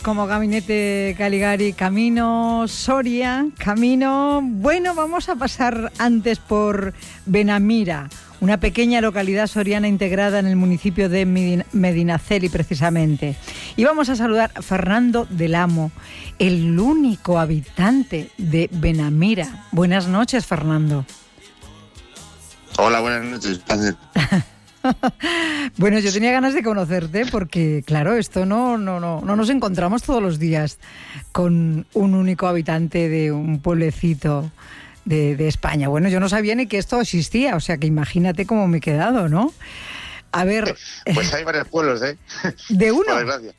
Como Gabinete Caligari, camino Soria, bueno, vamos a pasar antes por Benamira, una pequeña localidad soriana integrada en el municipio de Medinaceli, precisamente. Y vamos a saludar a Fernando del Amo, el único habitante de Benamira. Buenas noches, Fernando. Hola, buenas noches. Placer. Bueno, yo tenía ganas de conocerte porque, claro, esto no nos encontramos todos los días con un único habitante de un pueblecito de España. Bueno, yo no sabía ni que esto existía, o sea que imagínate cómo me he quedado, ¿no? A ver... Pues hay varios pueblos, ¿eh? ¿De uno? Por desgracia.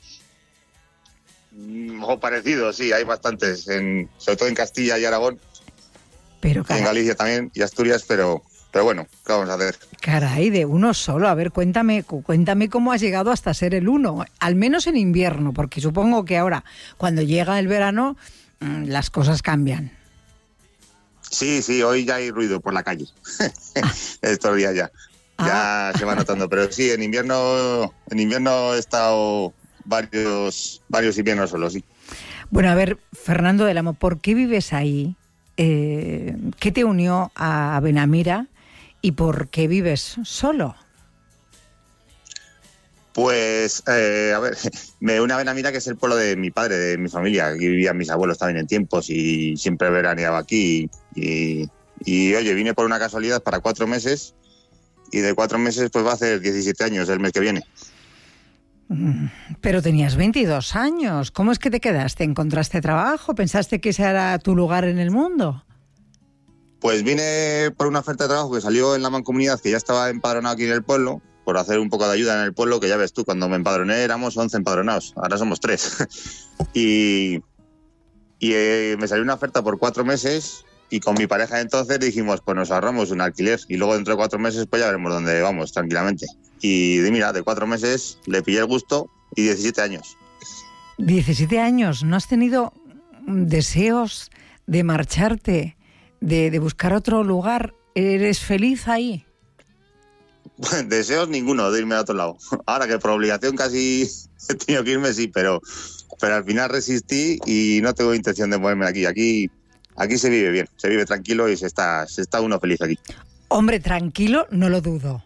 O parecidos, sí, hay bastantes, sobre todo en Castilla y Aragón. Pero, en Galicia también, y Asturias, pero bueno, ¿qué vamos a hacer? Caray, de uno solo. A ver, cuéntame cómo has llegado hasta ser el uno, al menos en invierno, porque supongo que ahora, cuando llega el verano, las cosas cambian. Sí, hoy ya hay ruido por la calle. Estos días ya se va notando, pero sí, en invierno he estado varios inviernos solo, sí. Bueno, a ver, Fernando del Amo, ¿por qué vives ahí? ¿Qué te unió a Benamira? ¿Y por qué vives solo? Pues, a ver, me une a Benamira, que es el pueblo de mi padre, de mi familia. Aquí vivían mis abuelos también en tiempos y siempre veraneaba aquí. Y oye, vine por una casualidad para 4 meses y de 4 meses pues va a hacer 17 años el mes que viene. Pero tenías 22 años. ¿Cómo es que te quedaste? ¿Encontraste trabajo? ¿Pensaste que ese era tu lugar en el mundo? Pues vine por una oferta de trabajo que salió en la mancomunidad, que ya estaba empadronado aquí en el pueblo, por hacer un poco de ayuda en el pueblo, que ya ves tú, cuando me empadroné éramos 11 empadronados, ahora somos 3. y me salió una oferta por 4 meses y con mi pareja entonces dijimos, pues nos ahorramos un alquiler y luego dentro de 4 meses pues ya veremos dónde vamos tranquilamente. Y mira, de 4 meses le pillé el gusto y 17 años. 17 años, ¿no has tenido deseos de marcharte? De buscar otro lugar, ¿eres feliz ahí? Deseos ninguno de irme a otro lado. Ahora que por obligación casi he tenido que irme, sí, pero al final resistí y no tengo intención de moverme de aquí. Aquí se vive bien, se vive tranquilo y se está uno feliz aquí. Hombre, tranquilo, no lo dudo.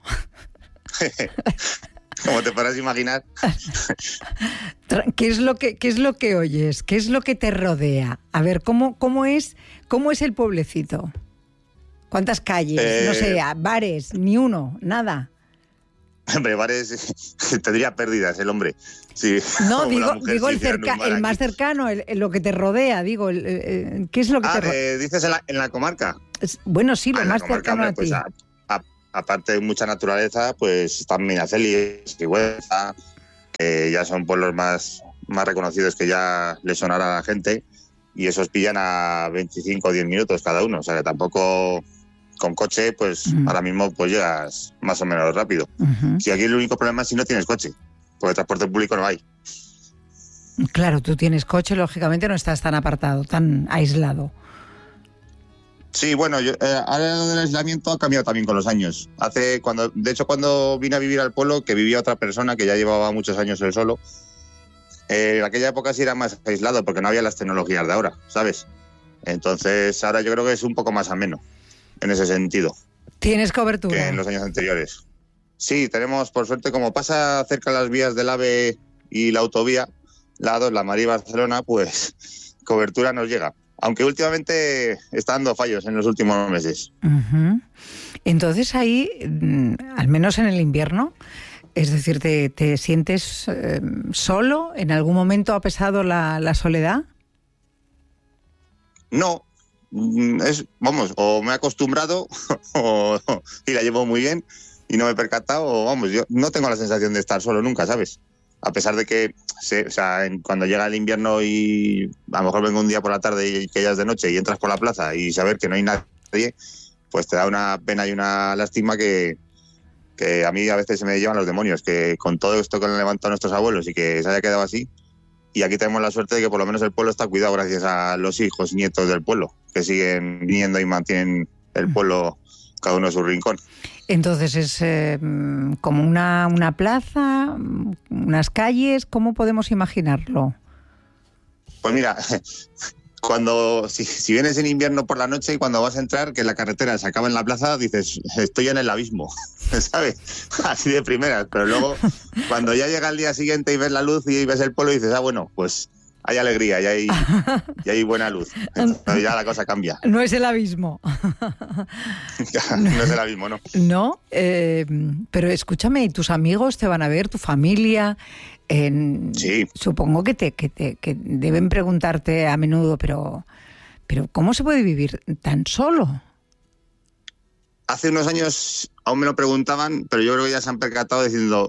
Como te podrás imaginar. ¿Qué es lo que oyes? ¿Qué es lo que te rodea? A ver, ¿cómo es el pueblecito? ¿Cuántas calles? No sé, bares, ni uno, nada. Hombre, bares tendría pérdidas el hombre. Sí, no, digo el más cercano, lo que te rodea, digo, ¿qué es lo que te rodea? ¿Dices en la comarca? Bueno, sí, lo más comarca, cercano hombre, a ti. Pues aparte de mucha naturaleza, pues están Medinaceli, Sigüenza, que ya son pueblos más reconocidos que ya les sonará a la gente, y esos pillan a 25 o 10 minutos cada uno, o sea que tampoco con coche, pues ahora mismo pues llegas más o menos rápido. Si aquí el único problema es si no tienes coche, porque transporte público no hay. Claro, tú tienes coche, lógicamente no estás tan apartado, tan aislado. Sí, bueno, ahora lo del aislamiento ha cambiado también con los años. Cuando vine a vivir al pueblo, que vivía otra persona que ya llevaba muchos años él solo, en aquella época sí era más aislado porque no había las tecnologías de ahora, ¿sabes? Entonces ahora yo creo que es un poco más ameno en ese sentido. ¿Tienes cobertura? Que en los años anteriores. Sí, tenemos, por suerte, como pasa cerca de las vías del AVE y la autovía, la 2, la Madrid-Barcelona, pues cobertura nos llega. Aunque últimamente está dando fallos en los últimos meses. Entonces ahí, al menos en el invierno, es decir, ¿te sientes solo? ¿En algún momento ha pesado la soledad? No, o me he acostumbrado y la llevo muy bien y no me he percatado, o yo no tengo la sensación de estar solo nunca, ¿sabes? A pesar de que cuando llega el invierno y a lo mejor vengo un día por la tarde y que ya es de noche y entras por la plaza y saber que no hay nadie, pues te da una pena y una lástima que a mí a veces se me llevan los demonios, que con todo esto que han levantado nuestros abuelos y que se haya quedado así, y aquí tenemos la suerte de que por lo menos el pueblo está cuidado gracias a los hijos y nietos del pueblo, que siguen viniendo y mantienen el pueblo cada uno en su rincón. Entonces es como una plaza, unas calles, ¿cómo podemos imaginarlo? Pues mira, si vienes en invierno por la noche y cuando vas a entrar, que la carretera se acaba en la plaza, dices, estoy en el abismo, ¿sabes? Así de primeras, pero luego cuando ya llega el día siguiente y ves la luz y ves el pueblo, dices, bueno, pues hay alegría y hay buena luz. Entonces ya la cosa cambia. No es el abismo. No es el abismo, ¿no? No, pero escúchame, ¿y tus amigos te van a ver, tu familia? Sí. Supongo que deben preguntarte a menudo, pero ¿cómo se puede vivir tan solo? Hace unos años aún me lo preguntaban, pero yo creo que ya se han percatado diciendo...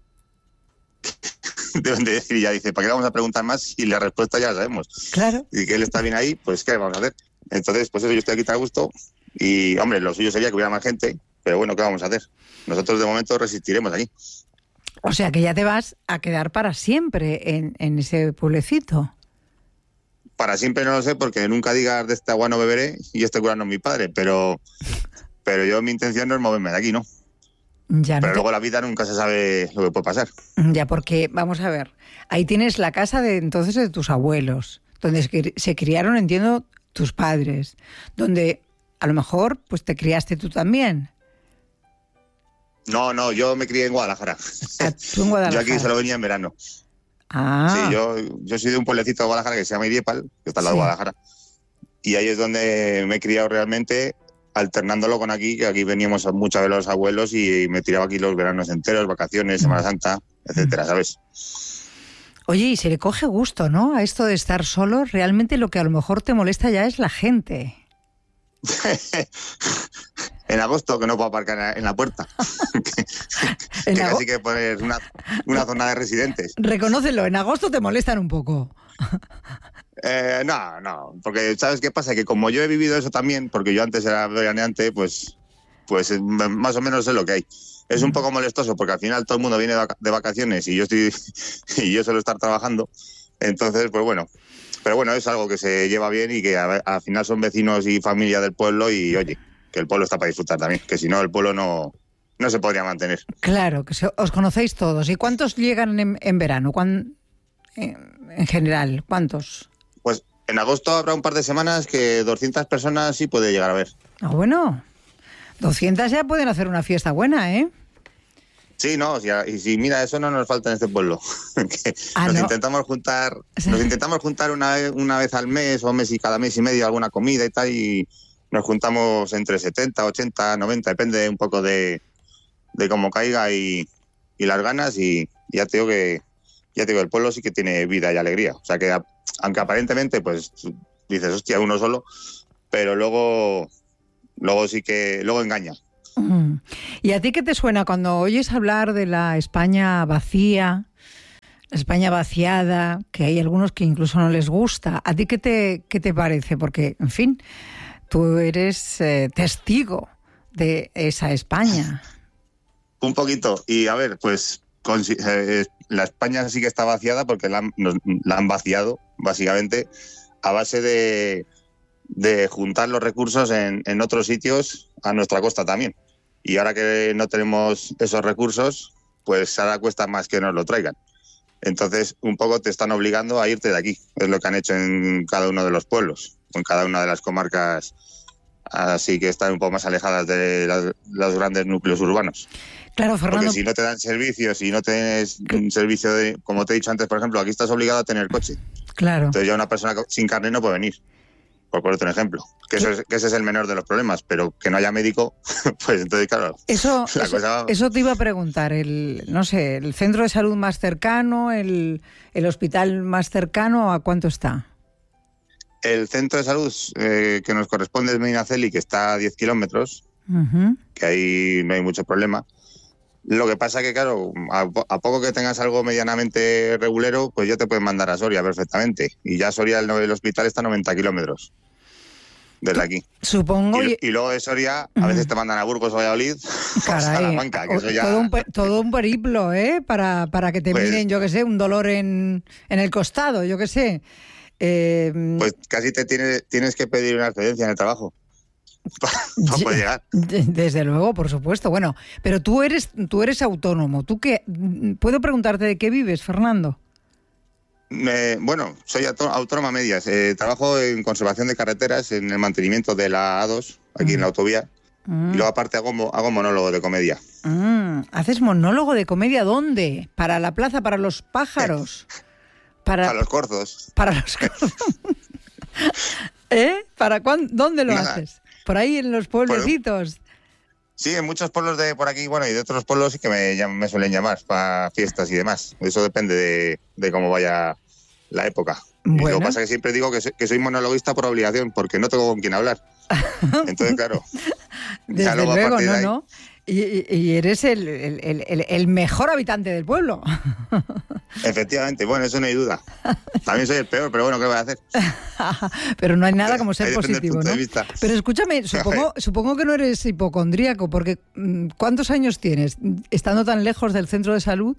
Deben de decir, ya dice, ¿para qué le vamos a preguntar más? Y la respuesta ya la sabemos. Claro. Y que él está bien ahí, pues ¿qué vamos a hacer? Entonces, pues eso, yo estoy aquí tan a gusto. Y, hombre, lo suyo sería que hubiera más gente, pero bueno, ¿qué vamos a hacer? Nosotros de momento resistiremos aquí. O sea que ya te vas a quedar para siempre en ese pueblecito. Para siempre no lo sé, porque nunca digas de este agua no beberé y este cura no es mi padre, pero yo mi intención no es moverme de aquí, ¿no? Ya pero luego la vida nunca se sabe lo que puede pasar. Ya, porque, vamos a ver, ahí tienes la casa de entonces de tus abuelos, donde se criaron, entiendo, tus padres, donde a lo mejor pues te criaste tú también. No, yo me crié en Guadalajara. ¿Tú en Guadalajara? Yo aquí solo venía en verano. Ah. Sí, yo soy de un pueblecito de Guadalajara que se llama Idiepal, que está al lado de Guadalajara. Y ahí es donde me he criado realmente, alternándolo con aquí, que aquí veníamos muchas de los abuelos y me tiraba aquí los veranos enteros, vacaciones, Semana Santa, etcétera, ¿sabes? Oye, y se le coge gusto, ¿no? A esto de estar solo, realmente lo que a lo mejor te molesta ya es la gente. En agosto, que no puedo aparcar en la puerta. que casi que poner una zona de residentes. Reconócelo, en agosto te molestan un poco. No, porque ¿sabes qué pasa? Que como yo he vivido eso también, porque yo antes era veraneante, pues más o menos sé lo que hay. Es un poco molestoso porque al final todo el mundo viene de vacaciones y yo suelo estar trabajando. Entonces, pues bueno. Pero bueno, es algo que se lleva bien y que al final son vecinos y familia del pueblo y oye, que el pueblo está para disfrutar también, que si no el pueblo no se podría mantener. Claro, que os conocéis todos. ¿Y cuántos llegan en verano? En general, ¿cuántos? Pues en agosto habrá un par de semanas que 200 personas sí puede llegar a ver. Ah, bueno, 200 ya pueden hacer una fiesta buena, ¿eh? Sí, no, y si mira, eso no nos falta en este pueblo. Intentamos juntar una vez al mes o cada mes y medio alguna comida y tal, y nos juntamos entre 70, 80, 90, depende un poco de cómo caiga y las ganas, y ya te digo el pueblo sí que tiene vida y alegría. O sea que aunque aparentemente pues dices, hostia, uno solo, pero luego engaña. ¿Y a ti qué te suena cuando oyes hablar de la España vacía, la España vaciada, que hay algunos que incluso no les gusta? ¿A ti qué te parece? Porque, en fin, tú eres testigo de esa España. Un poquito. Y a ver, pues la España sí que está vaciada porque la han vaciado, básicamente, a base de juntar los recursos en otros sitios a nuestra costa también. Y ahora que no tenemos esos recursos, pues ahora cuesta más que nos lo traigan. Entonces, un poco te están obligando a irte de aquí. Es lo que han hecho en cada uno de los pueblos, en cada una de las comarcas, así que están un poco más alejadas de los grandes núcleos urbanos. Claro, Fernando. Porque si no te dan servicios, si no tienes un servicio como te he dicho antes, por ejemplo, aquí estás obligado a tener coche. Claro. Entonces ya una persona sin carnet no puede venir. Por ponerte un ejemplo, que ese es el menor de los problemas, pero que no haya médico, pues entonces, claro, eso te iba a preguntar, el centro de salud más cercano, el hospital más cercano, ¿a cuánto está? El centro de salud que nos corresponde es Medinaceli, que está a 10 kilómetros, que ahí no hay mucho problema. Lo que pasa que, claro, a poco que tengas algo medianamente regulero, pues ya te pueden mandar a Soria perfectamente. Y ya Soria, el hospital está a 90 kilómetros desde aquí. Supongo. Y luego de Soria, a veces te mandan a Burgos o Valladolid o a Salamanca, que eso ya... Todo un periplo, ¿eh? Para que te miren, yo qué sé, un dolor en el costado, yo qué sé. Pues casi tienes que pedir una excedencia en el trabajo. No puede llegar. Desde luego, por supuesto. Bueno, pero tú eres autónomo. ¿Tú qué? ¿Puedo preguntarte de qué vives, Fernando? Bueno, soy autónomo a medias. Trabajo en conservación de carreteras, en el mantenimiento de la A2, aquí en la autovía. Y luego aparte hago monólogo de comedia. ¿Haces monólogo de comedia dónde? ¿Para la plaza, para los pájaros? Para los corzos. Para los corzos. ¿Dónde lo haces? ¿Por ahí en los pueblecitos? Sí, en muchos pueblos de por aquí, bueno, y de otros pueblos sí que me suelen llamar para fiestas y demás. Eso depende de cómo vaya la época. Bueno. Y lo que pasa es que siempre digo que soy monologuista por obligación, porque no tengo con quién hablar. Entonces, claro. Desde luego, ¿no? Y eres el mejor habitante del pueblo. Efectivamente, bueno, eso no hay duda. También soy el peor, pero bueno, ¿qué voy a hacer? Pero no hay nada como ser positivo, ¿no? Pero escúchame, supongo que no eres hipocondríaco, porque ¿cuántos años tienes estando tan lejos del centro de salud?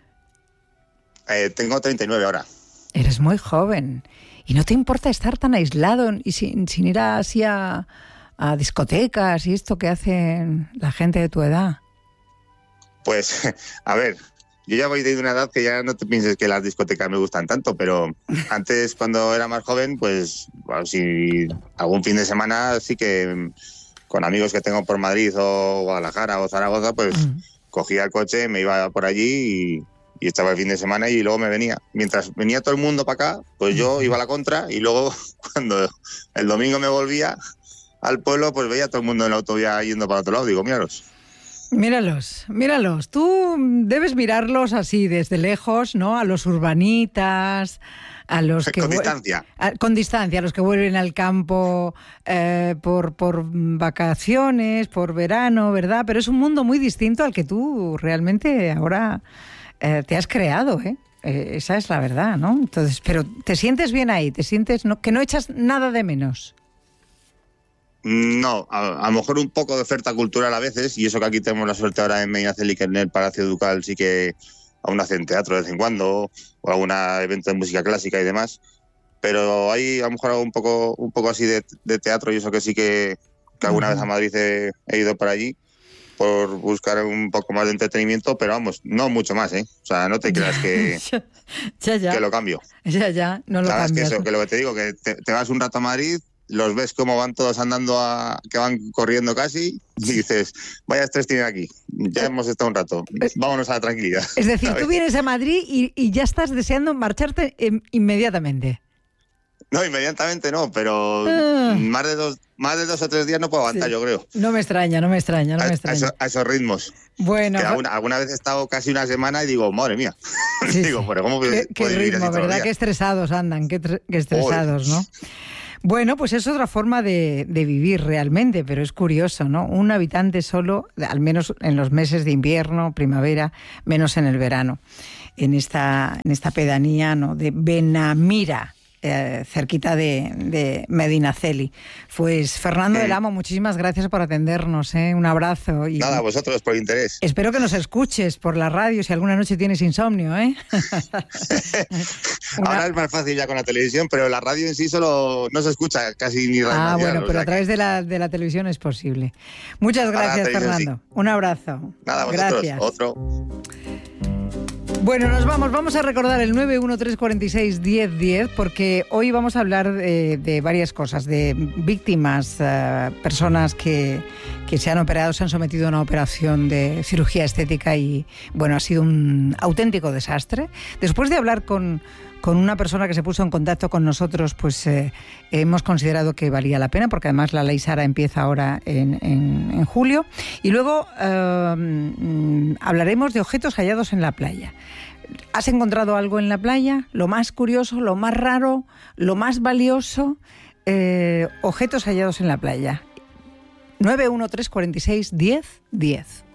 Tengo 39 ahora. Eres muy joven. ¿Y no te importa estar tan aislado y sin ir así a discotecas y esto que hacen la gente de tu edad? Pues, a ver, yo ya voy de una edad que ya no te pienses que las discotecas me gustan tanto, pero antes, cuando era más joven, pues, bueno, si algún fin de semana sí que con amigos que tengo por Madrid o Guadalajara o Zaragoza, pues cogía el coche, me iba por allí y estaba el fin de semana y luego me venía. Mientras venía todo el mundo para acá, pues yo iba a la contra y luego cuando el domingo me volvía al pueblo, pues veía a todo el mundo en la autovía yendo para otro lado. Digo, míralos. Míralos. Tú debes mirarlos así desde lejos, ¿no? A los urbanitas, a los que... Con distancia, a los que vuelven al campo por vacaciones, por verano, ¿verdad? Pero es un mundo muy distinto al que tú realmente ahora te has creado, ¿eh? Esa es la verdad, ¿no? Entonces, pero ¿te sientes bien ahí? ¿Te sientes que no echas nada de menos? No, a lo mejor un poco de oferta cultural a veces, y eso que aquí tenemos la suerte ahora en Medinaceli, que en el Palacio Ducal sí que aún hacen teatro de vez en cuando, o algún evento de música clásica y demás, pero hay a lo mejor un poco así de teatro, y eso que sí que alguna vez a Madrid he ido por allí, por buscar un poco más de entretenimiento, pero vamos, no mucho más, ¿eh? O sea, no te creas que, que lo cambio. Ya, no lo cambias. Es que lo que te digo, que te vas un rato a Madrid, los ves cómo van todos andando, que van corriendo casi, y dices, vaya estrés tienen aquí, ya hemos estado un rato, vámonos a la tranquilidad. Es decir, ¿sabes? Tú vienes a Madrid y ya estás deseando marcharte inmediatamente. No, inmediatamente no, pero más de 2 o 3 días no puedo aguantar, sí. Yo creo. No me extraña. A esos ritmos. Bueno. Que alguna vez he estado casi una semana y digo, madre mía. Sí, digo, pero ¿cómo puede qué ritmo, ¿verdad? Qué estresados andan, qué estresados, ¿no? Bueno, pues es otra forma de vivir realmente, pero es curioso, ¿no? Un habitante solo, al menos en los meses de invierno, primavera, menos en el verano, en esta pedanía, ¿no?, de Benamira, cerquita de Medinaceli. Pues Fernando del Amo, muchísimas gracias por atendernos, ¿eh? Un abrazo. Y nada, a vosotros por interés. Espero que nos escuches por la radio si alguna noche tienes insomnio, ¿eh? Ahora es más fácil ya con la televisión, pero la radio en sí solo no se escucha casi ni radio. Bueno, pero a través de la televisión es posible. Muchas gracias, Fernando. Sí. Un abrazo. Nada, vosotros. Gracias. Otro. Bueno, vamos a recordar el 913461010 porque hoy vamos a hablar de varias cosas, de víctimas, personas que se han operado, se han sometido a una operación de cirugía estética y, bueno, ha sido un auténtico desastre. Después de hablar con una persona que se puso en contacto con nosotros, pues hemos considerado que valía la pena, porque además la Ley Sara empieza ahora en julio. Y luego hablaremos de objetos hallados en la playa. ¿Has encontrado algo en la playa? Lo más curioso, lo más raro, lo más valioso, objetos hallados en la playa. 913461010.